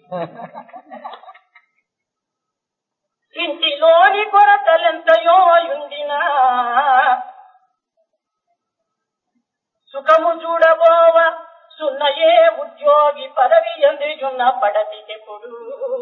ఇంటిలోని కొరతలెంతయో యుండినా సుఖము చూడబోవ సున్నయే ఉద్యోగి పదవి ఎందున్న పడతికెప్పుడు.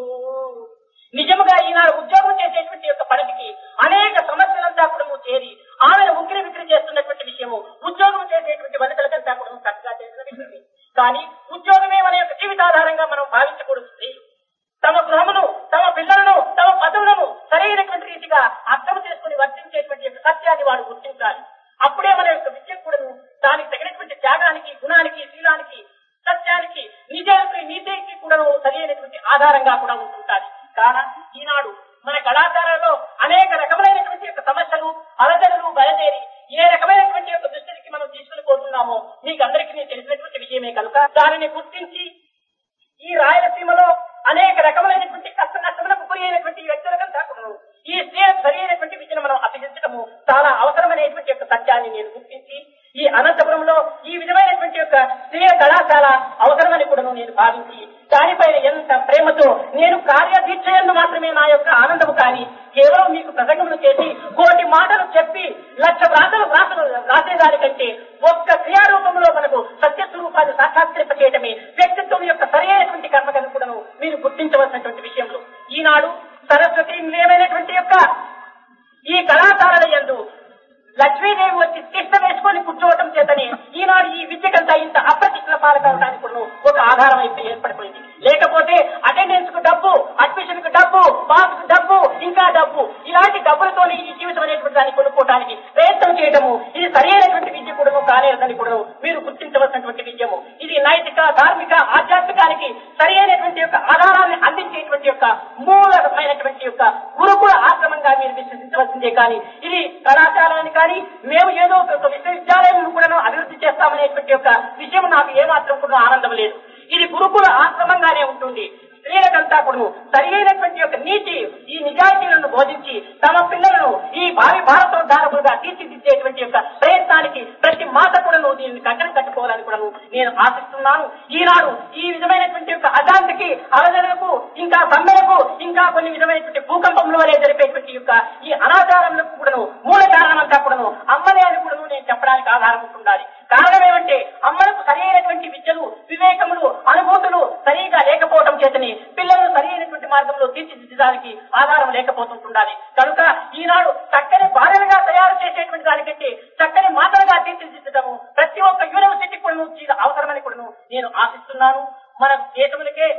నిజముగా ఈనాడు ఉద్యోగం చేసేటువంటి యొక్క పడతికి అనేక సమస్యలంతా కూడా చేరి ఆమెను ఉక్కిరి విక్రి చేస్తున్నటువంటి విషయము ఉద్యోగం చేసేటువంటి వనితలకంతా కూడా చక్కగా చేసిన విషయమే. కానీ ఉద్యోగమే మన యొక్క జీవితాధారంగా మనం భావించకూడదు. స్త్రీలు తమ గృహమును, తమ పిల్లలను, తమ పదవులను సరైనటువంటి రీతిగా అర్థం చేసుకుని వర్తించేటువంటి యొక్క సత్యాన్ని వాడు గుర్తించాలి. అప్పుడే మన యొక్క విద్య కూడా దానికి తగినటువంటి త్యాగానికి, గుణానికి, శీలానికి, సత్యానికి, నీతికి కూడా సరైనటువంటి ఆధారంగా కూడా ఉంటుంటాది. కాన ఈనాడు మన కళాశాలలో అనేక రకములైనటువంటి యొక్క సమస్యలు, అలజడులు బయలుదేరి ఏ రకమైనటువంటి యొక్క దృష్టికి మనం తీసుకుని పోతున్నామో మీకు అందరికీ తెలిసినటువంటి విషయమే కనుక దానిని గుర్తించి ఈ రాయలసీమలో అనేక రకములైనటువంటి కష్ట నష్టములకు గురి అయినటువంటి వ్యక్తులకంతా కూడా ఈ స్త్రీలకు సరైనటువంటి విద్యను మనం అభ్యసించడము చాలా అవసరమైనటువంటి యొక్క సత్యాన్ని నేను గుర్తించి ఈ అనంతపురంలో ఈ విధమైనటువంటి యొక్క స్త్రీల కళాశాల అవసరమని కూడా నేను భావించి దానిపైన ఎంత ప్రేమతో నేను కార్యదీక్షయందు మాత్రమే నా యొక్క ఆనందము కానీ కేవలం మీకు ప్రసంగములు చేసి కోటి మాటలు చెప్పి 1,00,000 వ్రాతలు రాసేదానికంటే ఒక్క క్రియారూపంలో మనకు సత్యస్వరూపాన్ని సాక్షాత్కరింప చేయటమే వ్యక్తిత్వం యొక్క సరైనటువంటి కర్మకను కూడా మీరు గుర్తించవలసినటువంటి విషయంలో ఈనాడు సరస్వతి నిలయమైనటువంటి యొక్క ఈ కళాశాలల యందు లక్ష్మీదేవి వచ్చి తిష్ట వేసుకొని కూర్చోవటం చేతనే ఈనాడు ఈ విద్యకంతా ఇంత అప్రతిష్ఠల పాలకవడానికి కూడా ఒక ఆధారం అయితే ఏర్పడిపోయింది. లేకపోతే అటెండెన్స్ కు డబ్బు, అడ్మిషన్ కు డబ్బు, పాస్ కు డబ్బు, ఇంకా డబ్బు, ఇలాంటి డబ్బులతో ఈ జీవితం అనేటువంటి దాన్ని కొనుక్కోవడానికి ప్రయత్నం చేయడము ఇది సరైనటువంటి విద్య కూడా కాలేదని కూడా మీరు గుర్తించవలసినటువంటి విద్యము. ఇది నైతిక, ధార్మిక, ఆధ్యాత్మికానికి సరైనటువంటి యొక్క ఆధారాన్ని అందించేటువంటి యొక్క మూలమైనటువంటి యొక్క గురుకుల ఆశ్రమంగా మీరు విశ్వసించవలసిందే. కానీ ఇది కళాశాలని కానీ మేము ఏదో ఒక విశ్వవిద్యాలయం కూడా అభివృద్ధి చేస్తామనేటువంటి యొక్క విషయం నాకు ఏమాత్రం కూడా ఆనందం లేదు. ఇది గురుకుల ఆశ్రమంగానే ఉంటుంది. స్త్రీలకంతా కూడా సరైనటువంటి యొక్క నీతి, ఈ నిజాయితీలను బోధించి తమ పిల్లలను ఈ భావి భారతోద్ధారకులుగా తీర్చిదిద్దేటువంటి యొక్క ప్రయత్నానికి ప్రతి మాత కూడా దీన్ని కంకణం కట్టుకోవాలని కూడా నేను ఆశిస్తున్నాను. ఈనాడు ఈ విధమైనటువంటి యొక్క అశాంతికి, అలజడులకు, ఇంకా సమ్మెలకు, ఇంకా కొన్ని విధమైనటువంటి భూకంపంలో వలె జరిపేటువంటి యొక్క ఈ అనాచారములకు కూడా మూల కారణమంతా కూడా అమ్మలే అని కూడా నేను చెప్పడానికి ఆధారం ఉంటుండాలి. కారణం ఏమంటే అమ్మలకు సరైనటువంటి విద్యలు, వివేకములు, అనుభూతులు సరిగా లేకపోవడం చేతని పిల్లలను సరైనటువంటి మార్గంలో తీర్చిదిద్దడానికి ఆధారం లేకపోతుండాలి. కనుక ఈనాడు చక్కని భార్యలుగా తయారు చేసేటువంటి దానికంటే చక్కని మాటలుగా తీర్చిదిద్దడము ప్రతి ఒక్క యూనివర్సిటీ కూడా అవసరమని కూడా నేను ఆశిస్తున్నాను. మన దేశములకే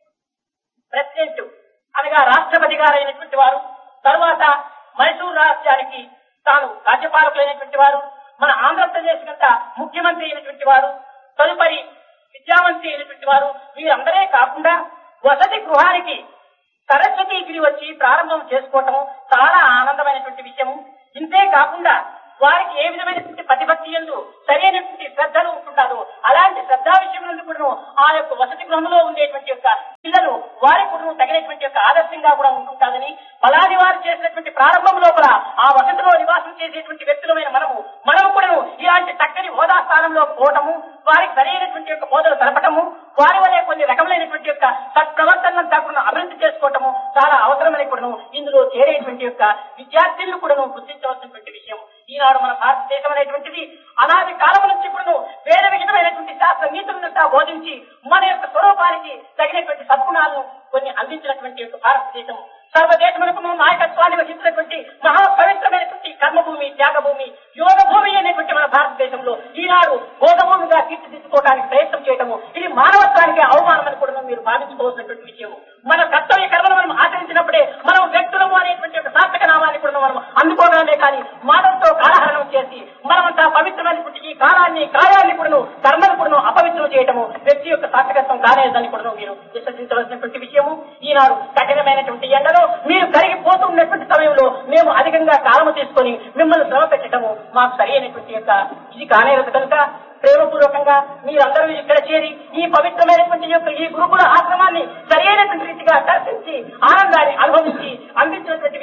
ప్రెసిడెంట్ అనగా రాష్ట్రపతి గారైనటువంటి వారు, తరువాత మైసూరు రాష్ట్రానికి తాను రాజ్యపాలకులైనటువంటి వారు, మన ఆంధ్రప్రదేశ్ కంతా ముఖ్యమంత్రి అయినటువంటి వారు, తదుపరి విద్యామంత్రి అయినటువంటి వారు, వీరందరే కాకుండా వసతి గృహానికి సరస్వతీగిరి వచ్చి ప్రారంభం చేసుకోవటం చాలా ఆనందమైనటువంటి విషయము. ఇంతే కాకుండా వారికి ఏ విధమైనటువంటి ప్రతిభక్తి యందు సరైనటువంటి శ్రద్ధలు ఉంటున్నారో అలాంటి శ్రద్ధా విషయంలో కూడా ఆ యొక్క వసతి గృహంలో ఉండేటువంటి యొక్క పిల్లలు వారి కూడా తగినటువంటి యొక్క ఆదర్శంగా కూడా ఉంటుంటారని పలాది వారు చేసినటువంటి ప్రారంభం లోపల ఆ వసతిలో నివాసం చేసేటువంటి వ్యక్తులమైన మనము కూడా ఇలాంటి చక్కని హోదా స్థానంలో పోవటము, వారికి సరైనటువంటి యొక్క బోధలు తెలపటము, వారి వలె కొన్ని రకములైనటువంటి యొక్క సత్ప్రవర్తనలంతా కూడా అభివృద్ధి చేసుకోవటము చాలా అవసరమని కూడా ఇందులో చేరేటువంటి యొక్క విద్యార్థులను కూడా గుర్తించవలసినటువంటి విషయం. ఈనాడు మన భారతదేశం అనేటువంటిది అనాది కాలం నుంచి కూడా వేద విహితమైనటువంటి శాస్త్ర నీతులంతా బోధించి మన యొక్క స్వరూపానికి తగినటువంటి సద్గుణాలను కొన్ని అందించినటువంటి యొక్క భారతదేశం సర్వదేశములకు నాయకత్వాన్ని వహించినటువంటి మహా పవిత్రమైనటువంటి కర్మభూమి, త్యాగభూమి, యోగ భూమి అనేటువంటి మన భారతదేశంలో ఈనాడు భోగభూమిగా తీర్చిదిద్దుకోవడానికి ప్రయత్నం చేయటము ఇది మానవత్వానికి అవమానమని కూడా మీరు భావించుకోవాల్సినటువంటి విషయము. మన కర్తవ్య కర్మను మనం ఆచరించినప్పుడే మనం వ్యక్తులము అనేటువంటి ఒక సార్థక నామాన్ని కూడా మనం అందుకోవడమే కానీ మానవులతో కాలహరణం చేసి మనమంతా పవిత్రమైనటువంటి ఈ కార్యాన్ని కూడా కర్మను కూడా అపవిత్రం చేయటము వ్యక్తి యొక్క సార్థకత్వం కాలేదని కూడా మీరు విశ్వసించవలసినటువంటి విషయము. ఈనాడు కఠినమైనటువంటి ఎండలో మీరు కరిగిపోతున్నటువంటి సమయంలో మేము అధికంగా కాలము తీసుకొని మిమ్మల్ని శ్రమ పెట్టడము మాకు సరైనటువంటి యొక్క ఇది కానేరదు. కనుక ప్రేమపూర్వకంగా మీరందరూ ఇక్కడ చేరి ఈ పవిత్రమైనటువంటి యొక్క ఈ గురుకుల ఆశ్రమాన్ని సరైనటువంటి రీతిగా దర్శించి ఆనందాన్ని అనుభవించి అందించినటువంటి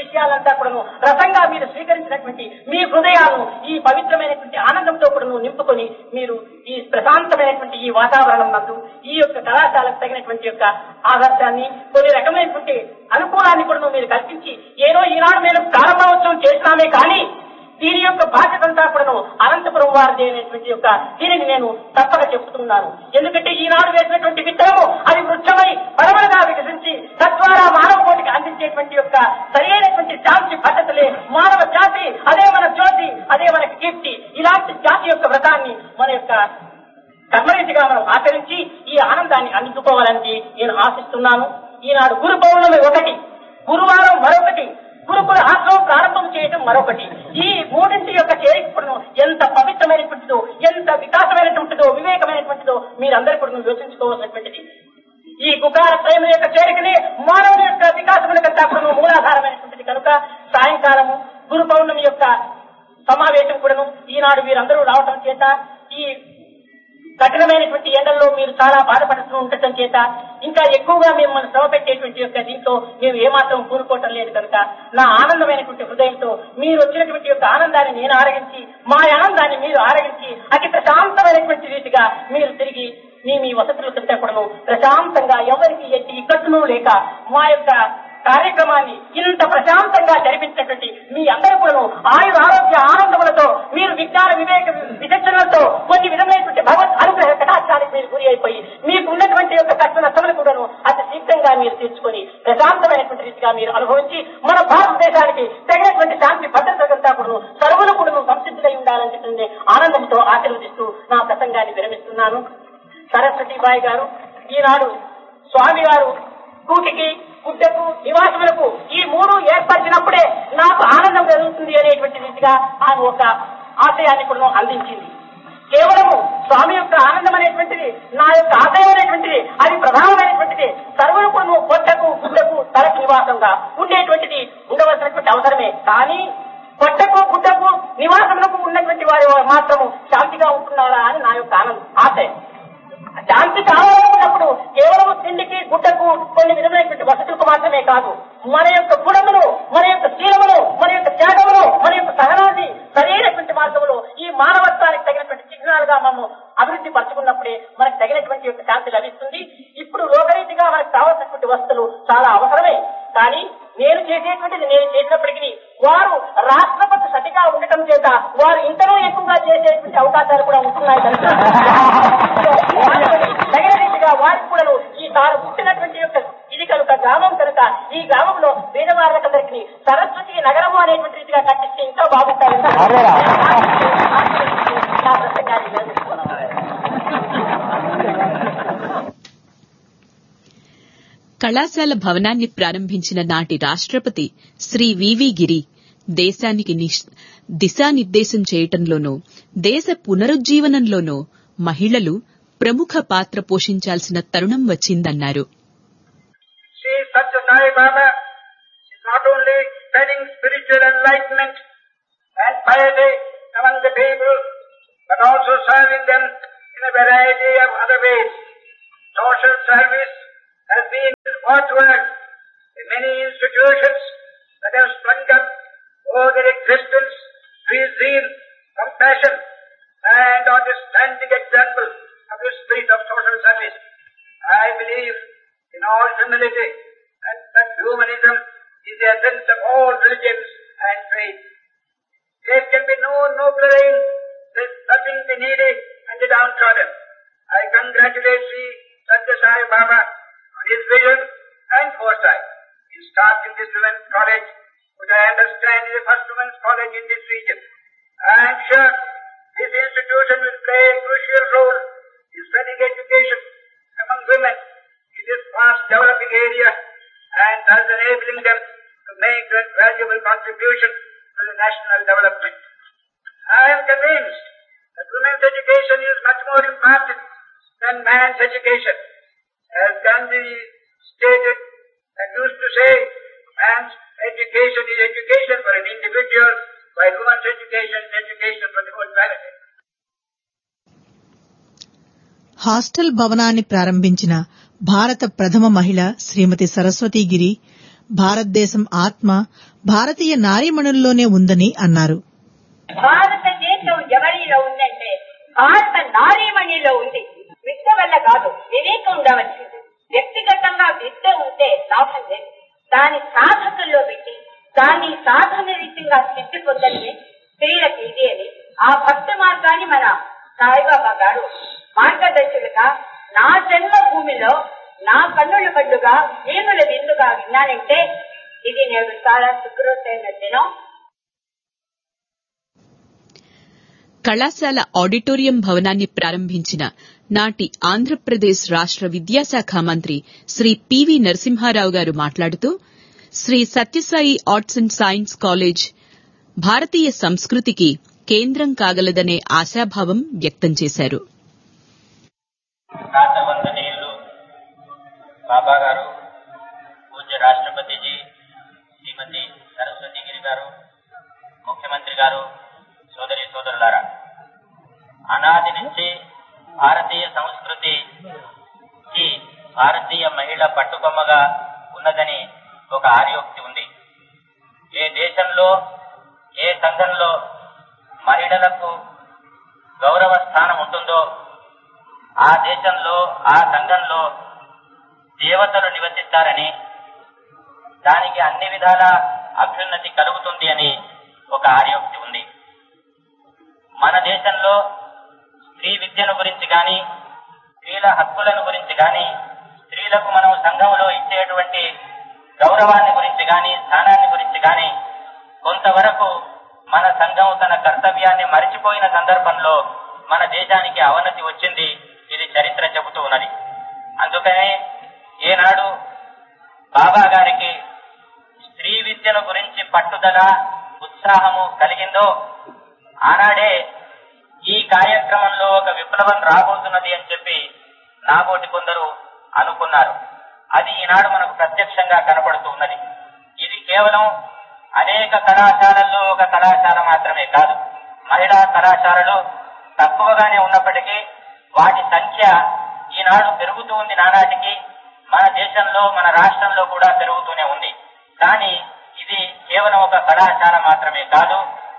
విషయాలంతా కూడాను రసంగా మీరు స్వీకరించినటువంటి మీ హృదయాలను ఈ పవిత్రమైనటువంటి ఆనందంతో కూడాను నింపుకొని మీరు ఈ ప్రశాంతమైనటువంటి ఈ వాతావరణం నందు ఈ యొక్క కళాశాలకు తగినటువంటి యొక్క ఆదర్శాన్ని కొన్ని రకమైనటువంటి అనుకూలాన్ని కూడా మీరు కల్పించి ఏదో ఈనాడు మేము ప్రారంభోత్సవం చేసినామే కానీ దీని యొక్క బాధ్యత అంతా కూడా అనంతపురం వారిది అనేటువంటి యొక్క దీనిని నేను తప్పక చెప్తున్నాను. ఎందుకంటే ఈనాడు వేసినటువంటి విత్తనము అది వృక్షమై పరమలుగా వికసించి తద్వారా మానవ కోటికి అందించేటువంటి యొక్క సరైనటువంటి శాంతి పద్ధతులే మానవ జాతి, అదే మన జ్యోతి, అదే మనకి కీర్తి. ఇలాంటి జాతి యొక్క వ్రతాన్ని మన యొక్క కర్మరీతిగా మనం ఆచరించి ఈ ఆనందాన్ని అందుకోవాలని నేను ఆశిస్తున్నాను. ఈనాడు గురు పౌర్ణమి ఒకటి, గురువారం మరొకటి, గురుకుల ఆశ్రమం ప్రారంభం చేయడం మరొకటి. ఈ మూడింటి యొక్క చేరికను ఎంత పవిత్రమైనటువంటిదో, ఎంత వికాసమైనటువంటిదో, వివేకమైనటువంటిదో మీరందరూ కూడా యోచించుకోవాల్సినటువంటిది. ఈ గుకార ప్రేమ యొక్క చేరికనే మానవుని యొక్క వికాసములకంతా కూడా మూలాధారమైనటువంటిది. కనుక సాయంకాలము గురు పౌర్ణమి యొక్క సమావేశం కూడాను ఈనాడు మీరందరూ రావటం చేత ఈ కఠినమైనటువంటి ఎండల్లో మీరు చాలా బాధపడుతూ ఉండటం చేత ఇంకా ఎక్కువగా మిమ్మల్ని శ్రమ పెట్టేటువంటి యొక్క దీంతో మేము ఏమాత్రం కూరుకోవటం లేదు. కనుక నా ఆనందమైనటువంటి హృదయంతో మీరు వచ్చినటువంటి యొక్క ఆనందాన్ని నేను ఆరగించి, మా ఆనందాన్ని మీరు ఆరగించి అతి ప్రశాంతమైనటువంటి రీతిగా మీరు తిరిగి మీ వసతుల కంటే కూడా ప్రశాంతంగా ఎవరికి ఎట్టి ఇక్కట్టును లేక మా యొక్క కార్యక్రమాన్ని ఇంత ప్రశాంతంగా జరిపించినటువంటి మీ అందరూ కూడా ఆయుర ఆరోగ్య ఆనందములతో మీరు విజ్ఞాన వివేక విచక్షణలతో కొన్ని విధమైనటువంటి భగవత్ అనుగ్రహ కటాక్షానికి మీరు గురి అయిపోయి మీకు ఉన్నటువంటి యొక్క కష్ట నష్టములు కూడాను అతి శీఘ్రంగా మీరు తీర్చుకొని ప్రశాంతమైనటువంటి రీతిగా మీరు అనుభవించి మన భారతదేశానికి తగినటువంటి శాంతి భద్రతలంతా కూడా సర్వులు కూడా సంసిద్ధులై ఉండాలని చెప్పి ఆనందంతో ఆశీర్వదిస్తూ నా ప్రసంగాన్ని విరమిస్తున్నాను. సరస్వతీబాయి గారు ఈనాడు స్వామి గారు కూటికి గుడ్డకు నివాసములకు ఈ మూడు ఏర్పరిచినప్పుడే నాకు ఆనందం కలుగుతుంది అనేటువంటి రీతిగా ఆమె ఒక ఆశయాన్ని కూడా అందించింది. కేవలము స్వామి యొక్క ఆనందం అనేటువంటిది నా యొక్క ఆశయం అనేటువంటిది అది ప్రధానమైనటువంటిది. సర్వులు కూడా పొట్టకు గుడ్డకు తలకు నివాసంగా ఉండేటువంటిది ఉండవలసినటువంటి అవసరమే. కానీ పొట్టకు గుడ్డకు నివాసములకు ఉన్నటువంటి వారి మాత్రము శాంతిగా ఉంటున్నారా అని నా యొక్క ఆశయం. శాంతి కావాలనుకున్నప్పుడు కేవలం తిండికి గుడ్డకు కొన్ని విధమైనటువంటి వసతులకు మాత్రమే కాదు, మన యొక్క గుణములు, మన యొక్క శీలములు, మన యొక్క త్యాగములు, మన యొక్క సహనాన్ని సరైనటువంటి మార్గములు ఈ మానవత్వానికి తగినటువంటి చిహ్నాలుగా మనము అభివృద్ధి పరచుకున్నప్పుడే మనకు తగినటువంటి యొక్క శాంతి లభిస్తుంది. ఇప్పుడు లోకరీతిగా మనకు కావాల్సినటువంటి వస్తువులు చాలా అవసరమే. కానీ నేను చేసేటువంటిది నేను చేసినప్పటికీ వారు రాష్ట్రపతి సతిగా ఉండటం చేత వారు ఇంతలో ఎక్కువగా చేసేటువంటి అవకాశాలు కూడా ఉంటున్నాయి. కనుక తగిన రీతిగా వారికి కూడా ఈ తాను పుట్టినటువంటి యొక్క ఇది కనుక గ్రామం కనుక ఈ గ్రామంలో పేదవాళ్ళకందరికీ సరస్వతి నగరము అనేటువంటి రీతిగా కట్టిస్తే ఇంకా బాగుంటారు. కళాశాల భవనాన్ని ప్రారంభించిన నాటి రాష్ట్రపతి శ్రీ వివి గిరి దేశానికి దిశానిర్దేశం చేయటంలోనూ దేశ పునరుజ్జీవనంలోనూ మహిళలు ప్రముఖ పాత్ర పోషించాల్సిన తరుణం వచ్చిందన్నారు. Sri Satya Sai Baba is not only spreading spiritual enlightenment and piety among the people, but also serving them in a variety of other ways. Social service has been his watchword in many institutions that have sprung up over their existence to his zeal, compassion, and on the standing example of the spirit of social service. I believe in all humility and that humanism is the essence of all religions and faiths. There can be no nobler aim than serving the needy and the downtrodden. I congratulate Sri Satya Sai Baba on his vision and foresight in starting this women's college, which I understand is the first women's college in this region. I am sure this institution will play a crucial role in spreading education among women in this fast developing area and thus enabling them to make a valuable contribution to the national development. I am convinced that women's education is much more important than man's education. As Gandhi stated and used to say, man's education is education for an individual, while women's education is education for the whole humanity. Hostel భవనాన్ని ప్రారంభించిన భారత ప్రథమ మహిళ శ్రీమతి సరస్వతీగిరి భారతదేశం ఆత్మ భారతీయ నారీమణుల్లోనే ఉందని అన్నారు. భారతదేశం ఎవరిలో ఉందంటే భారత నారీమణిలో ఉంది. విద్య వల్ల కాదు, వివేకం ఉండవలసింది. వ్యక్తిగతంగా విద్య ఉంటే లాభం లేదు. దాని సాధకుల్లో పెట్టి దాన్ని సాధన రీతిగా సిద్ధి పొందని స్త్రీలకు ఇది అని ఆ భక్తి మార్గాన్ని మన సాయిబాబా గారు మార్గదర్శకులుగా నా జన్మభూమిలో నా కన్నుల బడ్డుగా జీవుల విందుగా విన్నానంటే ఇది నేను చాలా సుఖృతైన దినం. కళాశాల ఆడిటోరియం భవనాన్ని ప్రారంభించిన నాటి ఆంధ్రప్రదేశ్ రాష్ట్ర విద్యాశాఖ మంత్రి శ్రీ పివి నరసింహారావు గారు మాట్లాడుతూ Shri Sathya Sai arts and science college భారతీయ సంస్కృతికి కేంద్రం కాగలదనే ఆశాభావం వ్యక్తం చేశారు. బాబా గారు, పూజ్య రాష్ట్రపతిజీ శ్రీమతి సరస్వతి గిరి గారు, ముఖ్యమంత్రి గారు, సోదరి సోదరులారా, అనాది నుంచి భారతీయ సంస్కృతికి భారతీయ మహిళ పట్టుకొమ్మగా ఉన్నదని ఒక ఆర్యోక్తి ఉంది. ఏ దేశంలో ఏ సంఘంలో మహిళలకు గౌరవ స్థానం ఉంటుందో ఆ దేశంలో ఆ సంఘంలో దేవతలు నివసిస్తారని, దానికి అన్ని విధాల అభ్యున్నతి కలుగుతుంది అని ఒక ఆర్యోక్తి ఉంది. మన దేశంలో స్త్రీ విద్యను గురించి గాని, స్త్రీల హక్కులను గురించి గాని, స్త్రీలకు మనం సంఘంలో ఇచ్చేటువంటి గౌరవాన్ని గురించి గాని, స్థానాన్ని గురించి గాని కొంతవరకు మన సంఘం తన కర్తవ్యాన్ని మరిచిపోయిన సందర్భంలో మన దేశానికి అవనతి వచ్చింది. ఇది చరిత్ర చెబుతూ ఉన్నది. అందుకనే ఏనాడు బాబా గారికి స్త్రీ విద్యను గురించి పట్టుదల, ఉత్సాహము కలిగిందో ఆనాడే ఈ కార్యక్రమంలో ఒక విప్లవం రాబోతున్నది అని చెప్పి నాబోటి కొందరు అనుకున్నారు. అది ఈనాడు మనకు ప్రత్యక్షంగా కనపడుతూ ఉన్నది. ఇది కేవలం అనేక కళాశాలల్లో ఒక కళాశాల మాత్రమే కాదు. మహిళా కళాశాలలు తక్కువగానే ఉన్నప్పటికీ వాటి సంఖ్య ఈనాడు పెరుగుతూ ఉంది. నానాటికి మన దేశంలో, మన రాష్ట్రంలో కూడా పెరుగుతూనే ఉంది. కానీ ఇది కేవలం ఒక కళాశాల మాత్రమే కాదు.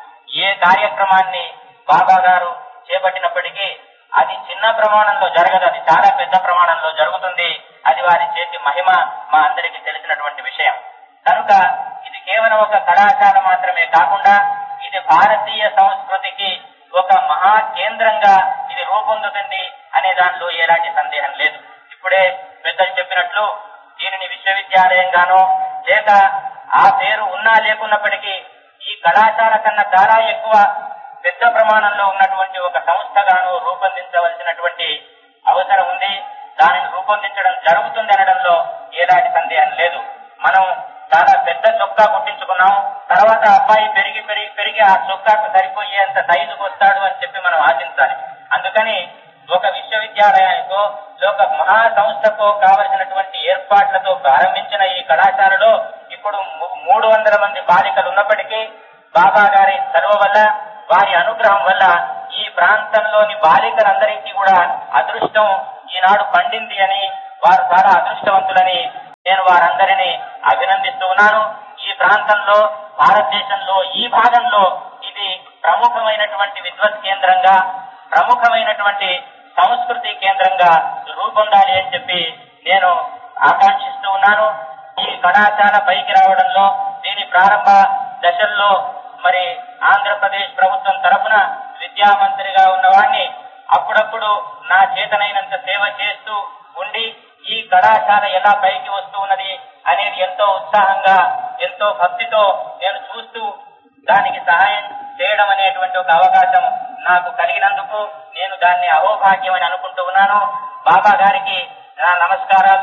ఏ కార్యక్రమాన్ని బాబా గారు చేపట్టినప్పటికీ అది చిన్న ప్రమాణంలో జరగదు, అది చాలా పెద్ద ప్రమాణంలో జరుగుతుంది. అది వారి చేతి మహిమ మా అందరికీ తెలిసినటువంటి విషయం. కనుక ఇది కేవలం ఒక కళాశాల మాత్రమే కాకుండా ఇది భారతీయ సంస్కృతికి ఒక మహా కేంద్రంగా ఇది రూపొందుతుంది అనే దానిలో ఎలాంటి సందేహం లేదు. ఇప్పుడే పెద్దలు చెప్పినట్లు దీనిని విశ్వవిద్యాలయంగానో లేక ఆ పేరు ఉన్నా లేకున్నప్పటికీ ఈ కళాశాల కన్నా చాలా ఎక్కువ పెద్ద ప్రమాణంలో ఉన్నటువంటి ఒక సంస్థగాను రూపొందించవలసినటువంటి అవసరం ఉంది. దానిని రూపొందించడం జరుగుతుంది అనడంలో ఎలాంటి సందేహం లేదు. మనం చాలా పెద్ద చొక్కా కుట్టించుకున్నాం, తర్వాత అబ్బాయి పెరిగి పెరిగి పెరిగి ఆ చొక్కాకు సరిపోయేంత సైజుకు వస్తాడు అని చెప్పి మనం ఆశించాలి. అందుకని ఒక విశ్వవిద్యాలయానికో ఒక మహా సంస్థకో కావలసినటువంటి ఏర్పాట్లతో ప్రారంభించిన ఈ కళాశాలలో ఇప్పుడు 300 మంది బాలికలు ఉన్నప్పటికీ బాబా గారి చలువ వల్ల, వారి అనుగ్రహం వల్ల ఈ ప్రాంతంలోని బాలికలందరికీ కూడా అదృష్టం ఈనాడు పండింది అని, వారు చాలా అదృష్టవంతులని నేను వారందరినీ అభినందిస్తూ ఉన్నాను. ఈ ప్రాంతంలో, భారతదేశంలో ఈ భాగంలో ఇది ప్రముఖమైనటువంటి విద్వత్ కేంద్రంగా, ప్రముఖమైనటువంటి సంస్కృతి కేంద్రంగా రూపొందాలి అని చెప్పి నేను ఆకాంక్షిస్తూ ఉన్నాను. ఈ కళాశాల పైకి రావడంలో, దీని ప్రారంభ దశల్లో మరి ఆంధ్రప్రదేశ్ ప్రభుత్వం తరఫున విద్యామంత్రిగా ఉన్నవాడిని అప్పుడప్పుడు నా చేతనైనంత సేవ చేస్తూ ఉండి ఈ కళాశాల ఎలా పైకి వస్తూ ఉన్నది అనేది ఎంతో ఉత్సాహంగా, ఎంతో భక్తితో నేను చూస్తూ దానికి సహాయం చేయడం అనేటువంటి ఒక అవకాశం నాకు కలిగినందుకు నేను దాన్ని అహోభాగ్యం అని అనుకుంటూ ఉన్నాను. బాబా గారికి నా నమస్కారాలు,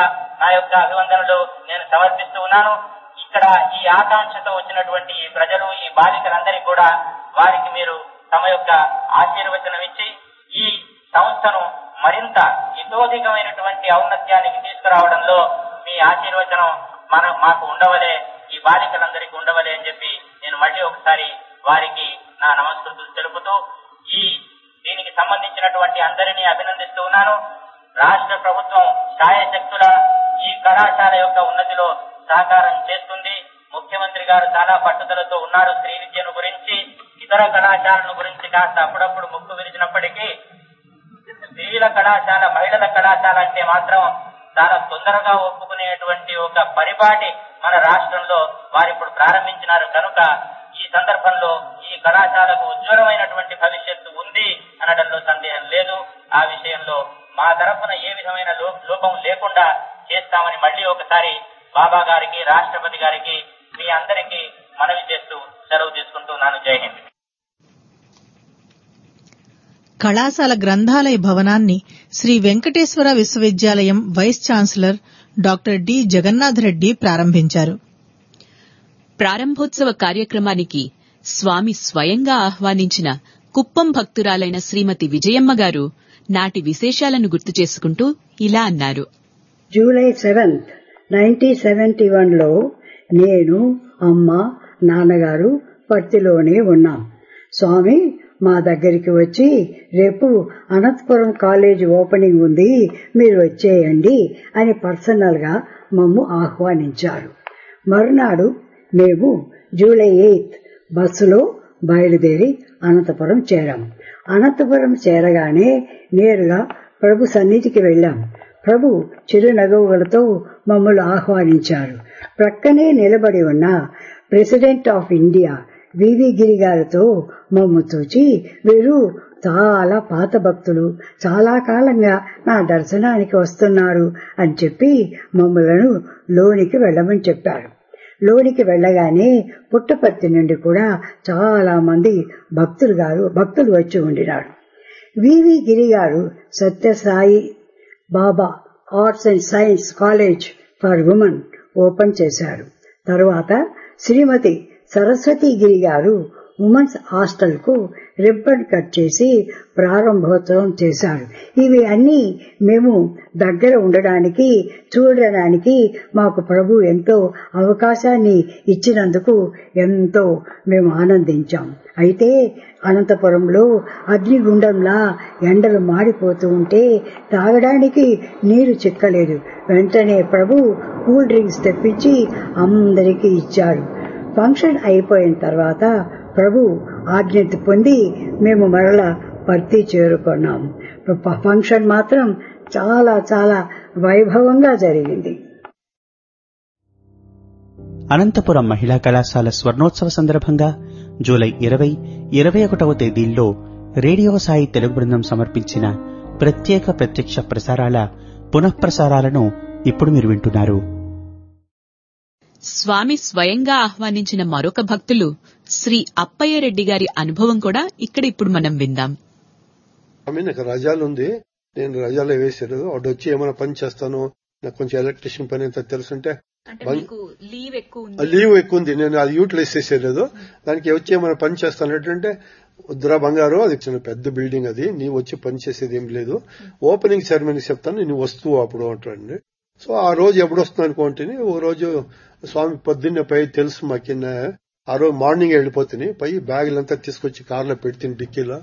నా యొక్క అభివందనలు నేను సమర్పిస్తూ ఉన్నాను. ఇక్కడ ఈ ఆకాంక్షతో వచ్చినటువంటి ఈ ప్రజలు, ఈ బాలికలందరికీ కూడా వారికి మీరు తమ యొక్క ఆశీర్వచనం ఇచ్చి ఈ సంస్థను మరింత ఇతోధికమైనటువంటి ఔన్నత్యానికి తీసుకురావడంలో మీ ఆశీర్వచనం మాకు ఉండవలే, ఈ బాలికలందరికీ ఉండవలే అని చెప్పి నేను మళ్ళీ ఒకసారి వారికి నా నమస్కృతులు తెలుపుతూ దీనికి సంబంధించినటువంటి అందరినీ అభినందిస్తూ ఉన్నాను. రాష్ట్ర ప్రభుత్వం శాయశక్తుల ఈ కళాశాల యొక్క ఉన్నతిలో సాకారం చేస్తుంది. ముఖ్యమంత్రి గారు చాలా పట్టుదలతో ఉన్నారు స్త్రీ విద్యను గురించి, ఇతర కళాశాలను గురించి కాస్త అప్పుడప్పుడు ముక్కు విరిచినప్పటికీ స్త్రీల కళాశాల, మహిళల కళాశాల అంటే మాత్రం చాలా తొందరగా ఒప్పుకునేటువంటి ఒక పరిపాటి మన రాష్ట్రంలో వారిప్పుడు ప్రారంభించినారు. కనుక ఈ సందర్భంలో ఈ కళాశాలకు ఉజ్వలమైనటువంటి భవిష్యత్తు ఉంది అనడంలో సందేహం లేదు. ఆ విషయంలో మా తరఫున ఏ విధమైన లోపం లేకుండా చేస్తామని మళ్లీ ఒకసారి బాబా గారికి, రాష్ట్రపతి గారికి, మీ అందరికీ మనవి చేస్తూ సెలవు తీసుకుంటున్నాను. జై హింద్. కళాశాల గ్రంథాలయ భవనాన్ని శ్రీ వెంకటేశ్వర విశ్వవిద్యాలయం vice chancellor doctor D Jagannadh Reddy ప్రారంభించారు. ప్రారంభోత్సవ కార్యక్రమానికి స్వామి స్వయంగా ఆహ్వానించిన కుప్పం భక్తురాలైన శ్రీమతి విజయమ్మ గారు నాటి విశేషాలను గుర్తు చేసుకుంటూ ఇలా అన్నారు. జూలై 7, 1971లో నేను, అమ్మ, నాన్నగారు పర్తిలోనే ఉన్నాం. స్వామి మా దగ్గరికి వచ్చి, రేపు అనంతపురం కాలేజ్ ఓపెనింగ్ ఉంది, మీరు వచ్చేయండి అని పర్సనల్ గా మమ్ము ఆహ్వానించారు. మరునాడు మేము జూలై 8 బస్సులో బయలుదేరి అనంతపురం చేరాం. అనంతపురం చేరగానే నేరుగా ప్రభు సన్నిధికి వెళ్లాం. ప్రభు చిరునగవులతో మమ్మల్ని ఆహ్వానించారు. ప్రక్కనే నిలబడి ఉన్న ప్రెసిడెంట్ ఆఫ్ ఇండియా వివి గిరి గారితో మమ్ము చూచి, వీరు చాలా పాత భక్తులు, చాలా కాలంగా నా దర్శనానికి వస్తున్నారు అని చెప్పి మమ్మలను లోనికి వెళ్లమని చెప్పారు. లోనికి వెళ్లగానే పుట్టపర్తి నుండి కూడా చాలా మంది భక్తులు వచ్చి ఉండినారు. వివి గిరి గారు సత్యసాయి బాబా arts and science college for women open చేశారు. తరువాత శ్రీమతి సరస్వతి గిరి గారు ఉమెన్స్ హాస్టల్ కు రిబ్బన్ కట్ చేసి ప్రారంభోత్సవం చేశారు. ఇవి అన్ని మేము దగ్గర ఉండడానికి, చూడడానికి మాకు ప్రభు ఎంతో అవకాశాన్ని ఇచ్చినందుకు ఎంతో మేము ఆనందించాం. అయితే అనంతపురంలో అగ్నిగుండంలా ఎండలు మాడిపోతూ ఉంటే తాగడానికి నీరు చిక్కలేదు. వెంటనే ప్రభు కూల్ డ్రింక్స్ తెప్పించి అందరికీ ఇచ్చారు. ఫంక్షన్ అయిపోయిన తర్వాత ప్రభు ఆజ్ఞ పొంది మేము మరలా పర్తి చేరుకున్నాం. ఫంక్షన్ మాత్రం చాలా చాలా వైభవంగా జరిగింది. అనంతపురం మహిళా కళాశాల స్వర్ణోత్సవ సందర్భంగా జూలై 20, 21వ తేదీల్లో రేడియో సాయి తెలుగు బృందం సమర్పించిన ప్రత్యక్ష ప్రసారాల పునఃప్రసారాలను ఇప్పుడు మీరు వింటున్నారు. స్వామి స్వయంగా ఆహ్వానించిన మరొక భక్తులు శ్రీ అప్పయ్య రెడ్డి గారి అనుభవం కూడా ఇక్కడ ఇప్పుడు మనం విందాం. నాకు రజాలు ఉంది, నేను రజాలో వేసారు. వాడు వచ్చి ఏమైనా పని చేస్తాను, నాకు కొంచెం ఎలక్ట్రిషియన్ పని అంతా తెలుసుంటే లీవ్ ఎక్కువ ఉంది, నేను అది యూటిలైజ్ చేసేలేదు. దానికి వచ్చి ఏమైనా పని చేస్తాను అంటే, వద్దురా బంగారు, అది చిన్న పెద్ద బిల్డింగ్, అది నీవు వచ్చి పని చేసేది ఏం లేదు, ఓపెనింగ్ సెరమనీ చెప్తాను, నేను వస్తువు అప్పుడు అంటాడు. సో ఆ రోజు ఎప్పుడు వస్తుంది అనుకుంటుని, ఓ రోజు స్వామి పొద్దున్నే పై తెలుసు మాకిన్న, ఆ రోజు మార్నింగ్ వెళ్ళిపోతుంది, పై బ్యాగులంతా తీసుకొచ్చి కార్లో పెడితే డిక్కీలో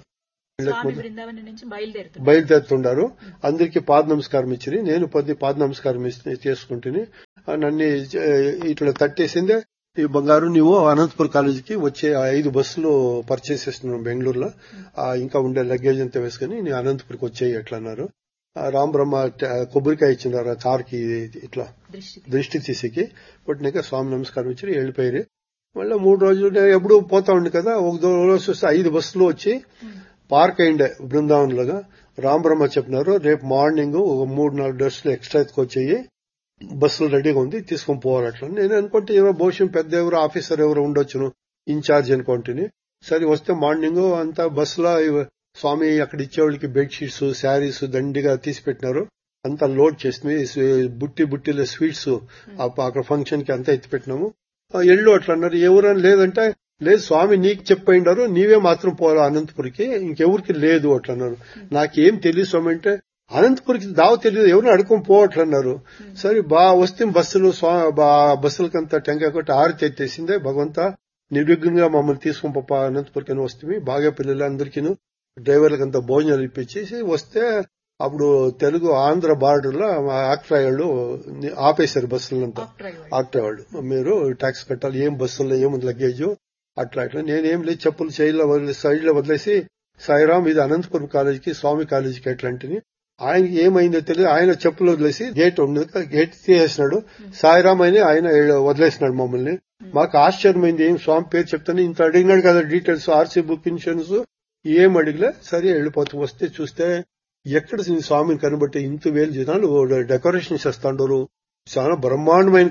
బయలుదేరుతుండారు. అందరికి పాద నమస్కారం ఇచ్చి నేను పాద నమస్కారం చేసుకుంటుని, నన్ను ఇట్లా తట్టేసిందే, ఈ బంగారు నువ్వు అనంతపురం కాలేజీకి వచ్చే 5 బస్సులు పర్చేస్ చేస్తున్నాను బెంగళూరులో, ఇంకా ఉండే లగేజ్ అంతా వేసుకుని నీ అనంతపురికి వచ్చేయి ఎట్లా అన్నారు. రామ్ బ్రహ్మ కొబ్బరికాయ ఇచ్చినారు ఆ కార్కి, ఇట్లా దృష్టి తీసికి కొట్టినాక స్వామి నమస్కారం ఇచ్చి వెళ్ళిపోయారు. మళ్ళీ 3 రోజులు ఎప్పుడు పోతా ఉండి కదా, ఒక రోజు వస్తే 5 బస్సులు వచ్చి పార్క్ అయిండే బృందావన్లుగా. రామ్ బ్రహ్మ చెప్పినారు, రేపు మార్నింగ్ ఒక 3-4 డ్రెస్సులు ఎక్స్ట్రా ఎత్తుకొచ్చేయి, బస్సులు రెడీగా ఉంది, తీసుకొని పోవాలి. అట్లా నేను అనుకుంటే ఎవరో భవిష్యం పెద్ద ఎవరో ఆఫీసర్ ఎవరో ఉండొచ్చును, ఇన్ఛార్జ్ అనుకుంటుని. సరే వస్తే మార్నింగ్ అంతా బస్సులో స్వామి అక్కడ ఇచ్చేవాళ్ళకి బెడ్షీట్స్, శారీస్ దండిగా తీసి పెట్టినారు, అంతా లోడ్ చేసింది. బుట్టిలో స్వీట్స్ అక్కడ ఫంక్షన్ కి అంతా ఎత్తి పెట్టినాము. ఎళ్ళు అట్లా అన్నారు. ఎవరని లేదంటే, లేదు స్వామి నీకు చెప్పయిండారు, నీవే మాత్రం పోరా అనంతపురికి, ఇంకెవరికి లేదు అట్లా అన్నారు. నాకేం తెలియదు స్వామి అంటే, అనంతపురికి దావ తెలియదు, ఎవరిని అడుకొని పోవట్లన్నారు. సరే వస్తే బస్సులు బస్సులకంతా టెంకాయ కొట్టి ఆరితి ఎత్తేసిందే. భగవంత నిర్విఘ్నంగా మమ్మల్ని తీసుకుని పప్ప అనంతపురికి వస్తే బాగా పిల్లలందరికీ డ్రైవర్లకంతా భోజనాలు ఇప్పించేసి వస్తే అప్పుడు తెలుగు ఆంధ్ర బార్డర్ లో ఆక్ట్రా వాళ్ళు ఆపేశారు బస్సులంతా. ఆక్ట్రా వాళ్ళు మీరు ట్యాక్స్ కట్టాలి, ఏం బస్సుల్లో ఏముంది లగేజ్ అట్లా అట్లా. నేనేం లేదు చెప్పులు సైడ్ లో వదిలేసి సాయిరామ్ ఇది అనంతపురం కాలేజీకి స్వామి కాలేజీకి ఎట్లాంటిని ఆయనకి ఏమైందో తెలియదు. ఆయన చెప్పులు వదిలేసి గేట్ ఉండదు, గేట్ తీసేసినాడు. సాయిరామ్ అని ఆయన వదిలేసినాడు మమ్మల్ని. మాకు ఆశ్చర్యమైంది, ఏం స్వామి పేరు చెప్తాను ఇంత అడిగినాడు కదా డీటెయిల్స్, ఆర్సీ బుక్, ఇన్సూరెన్స్ ఏం అడిగలే. సరే వెళ్ళిపోతూ వస్తే చూస్తే ఎక్కడ స్వామిని కనబట్టి ఇంత వేలు జనాలు డెకరేషన్ చేస్తాండారు. చాలా బ్రహ్మాండమైన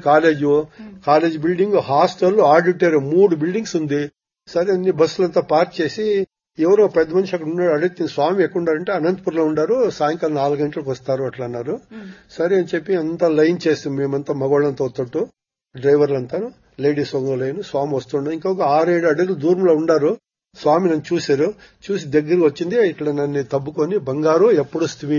college building, hostel, auditorium 3 buildings ఉంది. సరే అన్ని బస్సులంతా పార్క్ చేసి ఎవరో పెద్ద మనిషి అక్కడ ఉన్నాడు. అడిగితే స్వామి ఎక్కడున్నారంటే అనంతపురంలో ఉన్నారు, సాయంకాలం 4 గంటలకు వస్తారు అట్లా అన్నారు. సరే అని చెప్పి అంతా లైన్ చేస్తాం మేమంతా మగవాళ్ళంతా వస్తుంటూ, డ్రైవర్లంతా లేడీస్ లైన్. స్వామి వస్తుండే ఇంకొక 6-7 అడుగులు దూరంలో ఉండారు. స్వామి నన్ను చూశారు, చూసి దగ్గరకు వచ్చింది. ఇట్లా నన్ను తబ్బుకొని బంగారు ఎప్పుడు వస్తుంది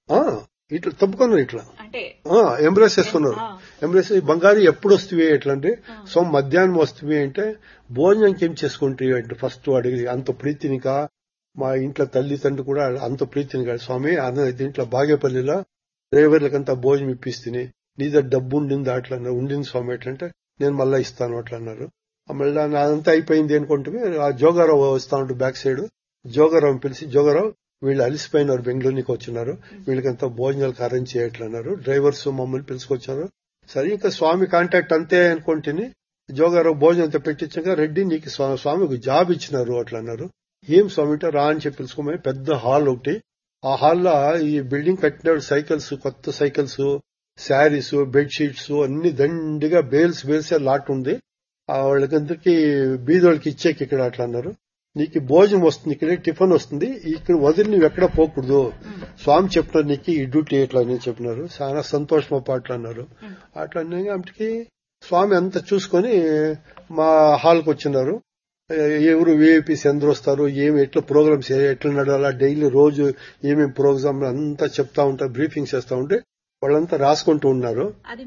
ఇట్లా తప్పుకున్నారు, ఇట్లా ఎంబ్రేస్ చేసుకున్నారు. ఎంబ్రేస్ బంగారు ఎప్పుడు వస్తుంది ఎట్లా అంటే స్వామి మధ్యాహ్నం వస్తుంది అంటే భోజనానికి ఏం చేసుకుంటే అంటే ఫస్ట్ అడిగి అంత ప్రీతినికా మా ఇంట్లో తల్లి తండ్రి కూడా అంత ప్రీతిని కాదు స్వామి. దీంట్లో బాగేపల్లిలో డ్రైవర్లకంతా భోజనం ఇప్పిస్తుంది, నీ దగ్గర డబ్బు ఉండింది అట్లా ఉండింది స్వామి ఎట్లంటే నేను మళ్ళా ఇస్తాను అట్లా అన్నారు. మళ్ళీ అదంతా అయిపోయింది అనుకుంటే ఆ జోగారావు వస్తా ఉంటూ బ్యాక్ సైడ్ జోగారావు పిలిచి, జోగారావు వీళ్ళు అలిసిపోయినారు, బెంగళూరుకి వచ్చినారు, వీళ్ళకంతా భోజనాలకు అరేంజ్ చేయట్లన్నారు. డ్రైవర్స్ మమ్మల్ని పిలుచుకొచ్చారు. సరే ఇంకా స్వామి కాంటాక్ట్ అంతే అనుకుంటేనే జోగారావు భోజనం అంతా పెట్టించాక రెడ్డి నీకు స్వామికి జాబ్ ఇచ్చినారు అట్లా అన్నారు. ఏం స్వామి అంటే రా అని చెప్పి పిలుచుకోమని పెద్ద హాల్ ఒకటి. ఆ హాల్లో ఈ బిల్డింగ్ కట్టినాడు సైకిల్స్, కొత్త సైకిల్స్, శారీస్, బెడ్షీట్స్ అన్ని దండిగా బేల్స్ లాట్ ఉంది. వాళ్ళకందరికి బీదోళ్ళకి ఇచ్చేకి ఇక్కడ అట్లా అన్నారు. నీకు భోజనం వస్తుంది, ఇక్కడ టిఫిన్ వస్తుంది, ఇక్కడ వదిలి నువ్వు ఎక్కడ పోకూడదు స్వామి చెప్పినారు నీకు ఈ డ్యూటీ ఎట్లా అని చెప్పినారు. చాలా సంతోషం అట్లా అన్నారు. అట్లా అన్నిటికి స్వామి అంతా చూసుకొని మా హాల్కి వచ్చినారు. ఎవరు విఐపీస్ ఎందరు వస్తారు, ఏమి ఎట్లా ప్రోగ్రామ్స్ ఎట్లా నడాలా, డైలీ రోజు ఏమేమి ప్రోగ్రామ్ అంతా చెప్తా ఉంటారు, బ్రీఫింగ్ చేస్తా ఉంటే వాళ్ళంతా రాసుకుంటూ ఉన్నారు.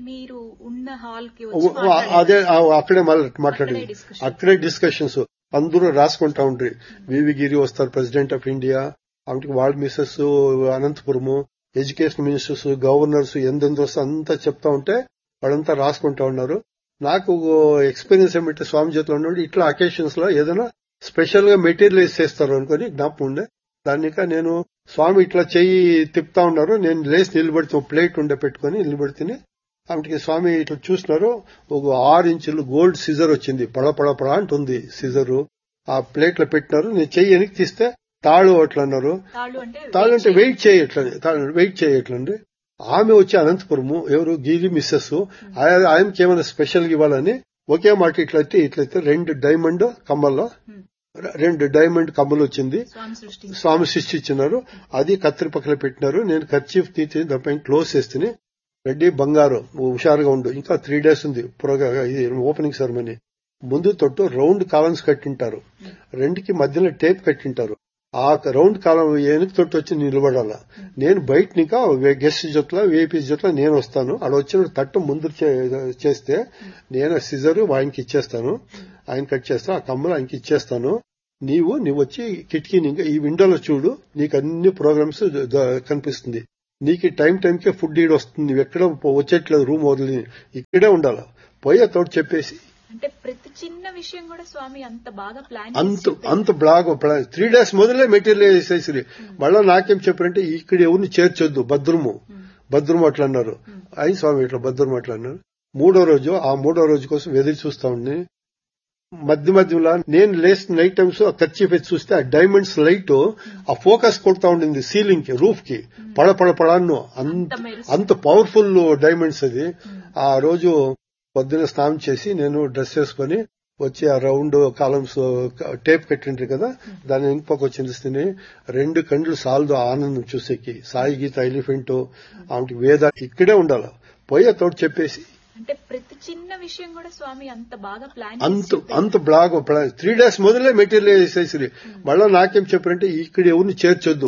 అదే అక్కడే మాట్లాడి అక్కడే డిస్కషన్స్ అందరూ రాసుకుంటా ఉంటారు. వివి గిరి వస్తారు, ప్రెసిడెంట్ ఆఫ్ ఇండియా, ఆమెకి వాళ్ళ Mrs Anantapuramu, education ministers, governors ఎందెందు వస్తారు అంతా చెప్తా ఉంటే వాళ్ళంతా రాసుకుంటా ఉన్నారు. నాకు ఎక్స్పీరియన్స్ ఏమిటంటే స్వామి చేతిలో ఉన్నాడు ఇట్లా అకేషన్స్ లో ఏదైనా స్పెషల్ గా మెటీరియలైజ్ చేస్తారు అనుకుని జ్ఞాపకం ఉండే. దానిక నేను స్వామి ఇట్లా చెయ్యి తిప్పుతా ఉన్నారు, నేను లేచి నిలబడితే ప్లేట్ ఉండే పెట్టుకుని నిలబడితేనే ఆమెకి స్వామి ఇట్లా చూసినారు. ఒక 6 ఇంచులు గోల్డ్ సిజర్ వచ్చింది, పడపడపడ అంటుంది సిజరు. ఆ ప్లేట్ లో పెట్టినారు. నేను చెయ్యి వెనక్కి తీస్తే తాళు అట్లా అన్నారు. తాళు అంటే వెయిట్ చేయట్లండి. ఆమె వచ్చి అనంతపురము ఎవరు గిరి మిస్సెస్, ఆయనకి ఏమైనా స్పెషల్ ఇవ్వాలని ఒకే మాట ఇట్లయితే 2 డైమండ్ కమ్మలు వచ్చింది. స్వామి సృష్టించినారు. అది కత్తిరి పక్కన పెట్టినారు. నేను కర్చీఫ్ తీసి దానిపైన క్లోజ్ చేస్తే రెడ్డి బంగారు హుషారుగా ఉండు, ఇంకా 3 days ఉంది ఓపెనింగ్ సెరమనీ. ముందు తొట్టు రౌండ్ కాలమ్స్ కట్టింటారు, 2కి మధ్యలో టేప్ కట్టింటారు. ఆ రౌండ్ కాలం వెనక తొట్టు వచ్చి నిలబడాలా. నేను బయట ఇంకా గెస్ట్ జొట్ల విఐపీ జొట్ల నేను వస్తాను. అక్కడ వచ్చిన తట్టు ముందు చేస్తే నేను సిజరు ఆయనకి ఇచ్చేస్తాను, ఆయన కట్ చేస్తా, ఆ కమ్మలు ఆయనకి ఇచ్చేస్తాను. నీవు వచ్చి కిటికీ ఈ విండోలో చూడు, నీకు అన్ని ప్రోగ్రామ్స్ కనిపిస్తుంది. నీకు టైంకే ఫుడ్ ఈడ్ వస్తుంది, నువ్వు ఎక్కడ వచ్చేట్లేదు, రూమ్ వదిలి ఇక్కడే ఉండాలా. పోయే తోడు చెప్పేసి అంటే ప్రతి చిన్న విషయం కూడా స్వామి అంత బాగా ప్లాన్ అంత బాగా 3 days మొదలే మెటీరియల్ చేసి మళ్ళా నాకేం చెప్పారంటే ఇక్కడ ఎవరిని చేర్చొద్దు, భద్రము అట్లా అన్నారు. అయి స్వామి ఇట్లా భద్రము అట్లా అన్నారు. 3వ రోజు కోసం ఎదురు చూస్తా ఉండి మధ్యలో నేను లేచిన నైట్ టైమ్స్ ఆ కర్చీఫ్ ఎత్తి చూస్తే ఆ డైమండ్స్ లైట్ ఆ ఫోకస్ కొడతా ఉండింది సీలింగ్ కి, రూఫ్ కి, పడను అంత పవర్ఫుల్ డైమండ్స్ అది. ఆ రోజు పొద్దున స్నానం చేసి నేను డ్రెస్ వేసుకుని వచ్చి ఆ రౌండ్ కాలమ్స్ టేప్ కట్టిండ్రు కదా, దాని ఇంకొక వచ్చింది. 2 కండ్లు సాల్దు ఆనందం చూసేకి. సాయి గీత, ఎలిఫెంట్, ఆమెకి వేద ఇక్కడే ఉండాలి. పోయే తోడు చెప్పేసి అంటే ప్రతి చిన్న విషయం కూడా స్వామి అంత బాగా ప్లాన్ అంత బాగా 3 days మొదలే మెటీరియల్ చేసి మళ్ళా నాకేం చెప్పారంటే ఇక్కడ ఎవరిని చేర్చొద్దు,